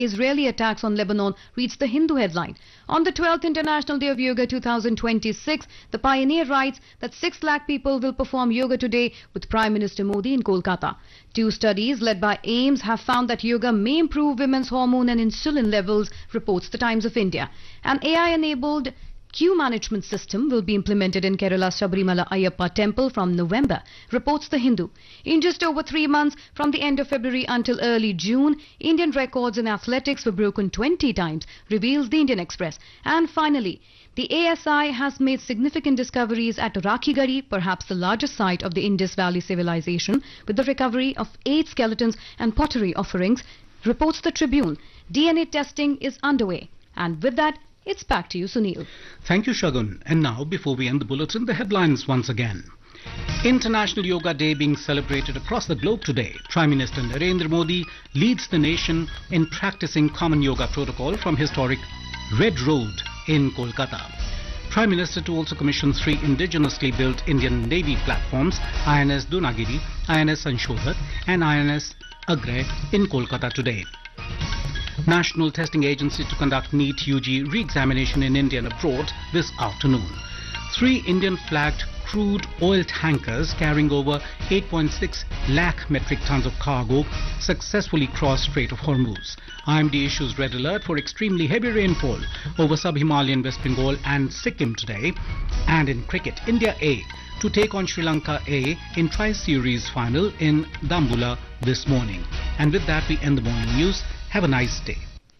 Israeli attacks on Lebanon, reads the Hindu headline. On the 12th International Day of Yoga 2026, the Pioneer writes that 6 lakh people will perform yoga today with Prime Minister Modi in Kolkata. 2 studies led by AIIMS have found that yoga may improve women's hormone and insulin levels, reports the Times of India. An AI-enabled queue management system will be implemented in Kerala's Sabrimala Ayyappa temple from November, reports the Hindu. In just over 3 months, from the end of February until early June, Indian records in athletics were broken 20 times, reveals the Indian Express. And finally, the ASI has made significant discoveries at Rakhigari, perhaps the largest site of the Indus Valley civilization, with the recovery of 8 skeletons and pottery offerings, reports the Tribune. DNA testing is underway. And with that, it's back to you, Sunil. Thank you, Shagun. And now, before we end the bulletin, the headlines once again. International Yoga Day being celebrated across the globe today. Prime Minister Narendra Modi leads the nation in practicing common yoga protocol from historic Red Road in Kolkata. Prime Minister to also commission 3 indigenously built Indian Navy platforms, INS Dunagiri, INS Anshodhat and INS Agre in Kolkata today. National Testing Agency to conduct NEET UG re-examination in India and abroad this afternoon. 3 Indian-flagged crude oil tankers carrying over 8.6 lakh metric tons of cargo successfully crossed Strait of Hormuz. IMD issues red alert for extremely heavy rainfall over sub-Himalayan West Bengal and Sikkim today. And in cricket, India A to take on Sri Lanka A in Tri-Series final in Dambula this morning. And with that, we end the morning news. Have a nice day.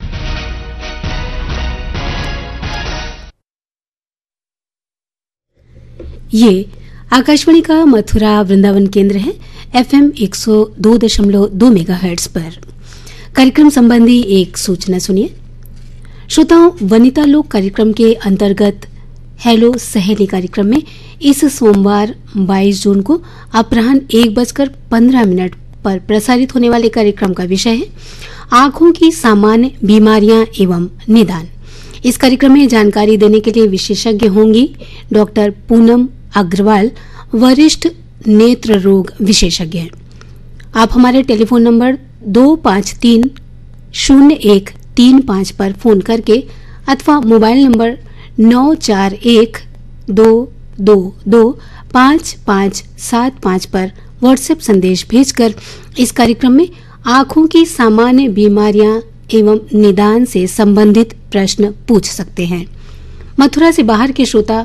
ये आकाशवाणी का मथुरा वृंदावन केंद्र है FM 102.2 megahertz पर। कार्यक्रम संबंधी एक सूचना सुनिए। श्रोताओं, वनिता लोक कार्यक्रम के अंतर्गत हेलो सहेली कार्यक्रम में इस सोमवार 22 जून को अपराह्न 1:15 पर प्रसारित होने वाले कार्यक्रम का विषय है आंखों की सामान्य बीमारियां एवं निदान। इस कार्यक्रम में जानकारी देने के लिए विशेषज्ञ होंगी डॉक्टर पूनम अग्रवाल, वरिष्ठ नेत्र रोग विशेषज्ञ। आप हमारे टेलीफोन नंबर 25301335 पर फोन करके अथवा मोबाइल नंबर 9412225575 पर व्हाट्सएप संदेश भेजकर इस कार्यक्रम में आंखों की सामान्य बीमारियां एवं निदान से संबंधित प्रश्न पूछ सकते हैं। मथुरा से बाहर के श्रोता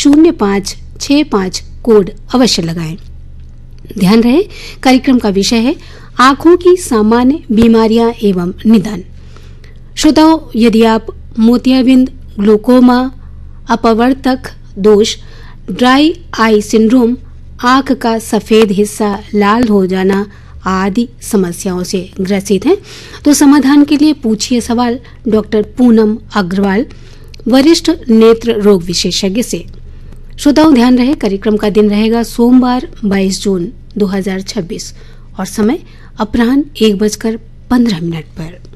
0565 कोड अवश्य लगाएं। ध्यान रहे, कार्यक्रम का विषय है आंखों की सामान्य बीमारियां एवं निदान। श्रोताओं, यदि आप मोतियाबिंद, ग्लूकोमा, अपवर्तक दोष, ड्राई आई सिंड्रोम, आंख का सफेद हिस्सा लाल हो जाना आदि समस्याओं से ग्रसित हैं, तो समाधान के लिए पूछिए सवाल डॉक्टर पूनम अग्रवाल, वरिष्ठ नेत्र रोग विशेषज्ञ से। श्रोताओं, ध्यान रहे, कार्यक्रम का दिन रहेगा सोमवार 22 जून 2026 और समय अपराह्न 1:15 पर।